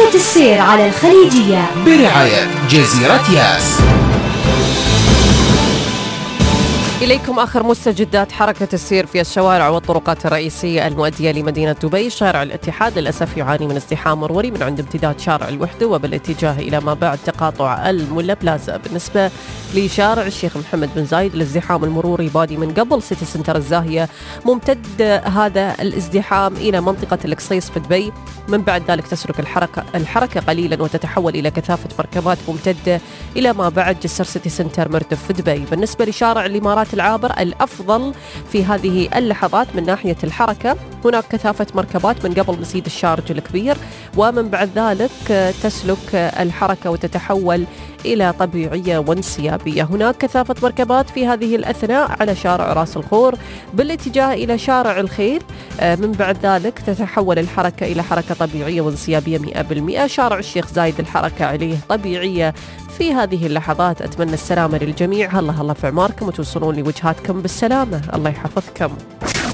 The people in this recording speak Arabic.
حركة السير على الخليجية برعاية جزيرة ياس. إليكم آخر مستجدات حركة السير في الشوارع والطرقات الرئيسية المؤدية لمدينة دبي. شارع الاتحاد للأسف يعاني من ازدحام مروري من عند امتداد شارع الوحدة وبالاتجاه إلى ما بعد تقاطع الملا بلازا. بالنسبة لشارع الشيخ محمد بن زايد الازدحام المروري بادي من قبل سيتي سنتر الزاهية، ممتد هذا الازدحام إلى منطقة القصيص في دبي. من بعد ذلك تسلك الحركة قليلا وتتحول إلى كثافة مركبات ممتدة إلى ما بعد جسر سيتي سنتر مردف في دبي. بالنسبة لشارع الإمارات العابر الأفضل في هذه اللحظات من ناحية الحركة، هناك كثافة مركبات من قبل مسيد الشارج الكبير، ومن بعد ذلك تسلك الحركة وتتحول إلى طبيعية وانسيابية. هناك كثافة مركبات في هذه الأثناء على شارع راس الخور بالاتجاه إلى شارع الخير. من بعد ذلك تتحول الحركة إلى حركة طبيعية وانسيابية 100%. شارع الشيخ زايد الحركة عليه طبيعية في هذه اللحظات. أتمنى السلامة للجميع. الله في عماركم وتوصلون لوجهاتكم بالسلامة. الله يحفظكم.